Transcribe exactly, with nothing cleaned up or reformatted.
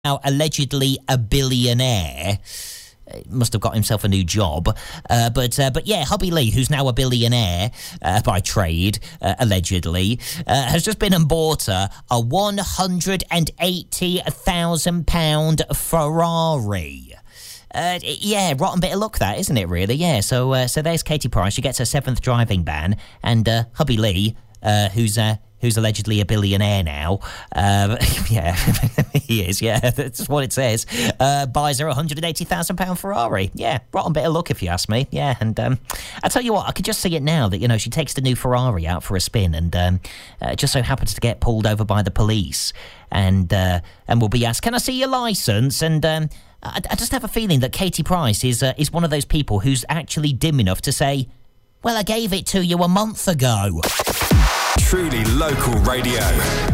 now allegedly a billionaire. Must have got himself a new job. Uh, but uh, but yeah, Hubby Lee, who's now a billionaire uh, by trade, uh, allegedly, uh, has just been and bought her a one hundred eighty thousand pounds Ferrari. Uh, yeah, rotten bit of luck that, isn't it, really? Yeah, so uh, so there's Katie Price. She gets her seventh driving ban. And uh, Hubby Lee, uh, who's... Uh, who's allegedly a billionaire now. Um, yeah, he is, yeah, that's what it says. Uh, buys her a one hundred eighty thousand pounds Ferrari. Yeah, rotten bit of luck if you ask me. Yeah, and um, I tell you what, I could just see it now that, you know, she takes the new Ferrari out for a spin and um, uh, just so happens to get pulled over by the police and uh, and will be asked, can I see your licence? And um, I, I just have a feeling that Katie Price is uh, is one of those people who's actually dim enough to say, well, I gave it to you a month ago. Truly local radio.